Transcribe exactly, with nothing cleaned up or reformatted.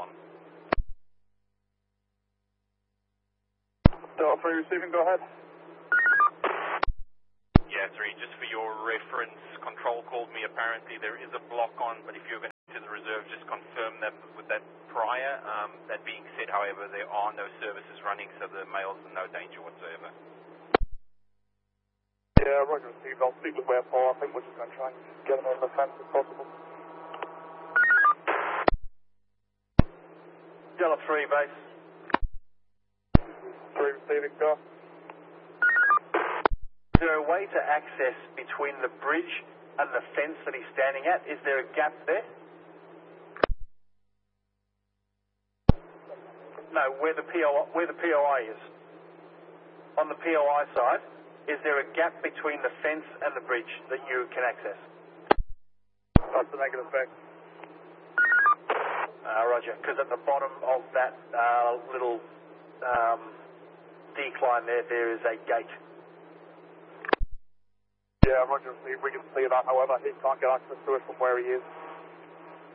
one. Delta three receiving, go ahead. Yeah, three, just for your reference, control called me. Apparently there is a block on, but if you're going to the reserve, just confirm that with that prior. Um, that being said, however, there are no services running, so the male's in no danger whatsoever. Yeah, roger received. I'll speak with Ware Paul. I think we're just going to try and get him over the fence if possible. Delta three, base. three receiving, go. Is there a way to access between the bridge and the fence that he's standing at? Is there a gap there? No, where the P O I, where the P O I is. On the P O I side, is there a gap between the fence and the bridge that you can access? That's a negative effect. Uh, roger, because at the bottom of that uh, little um, decline there, there is a gate. Yeah, roger received. We can see that, however, he can't get access to it from where he is.